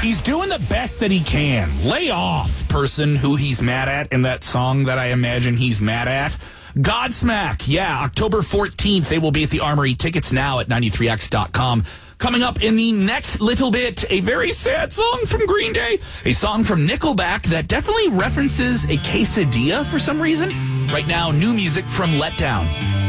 He's doing the best that he can. Lay off, person who he's mad at in that song that I imagine he's mad at. Godsmack, yeah, October 14th. They will be at the Armory. Tickets now at 93x.com. Coming up in the next little bit, a very sad song from Green Day. A song from Nickelback that definitely references a quesadilla for some reason. Right now, new music from Letdown.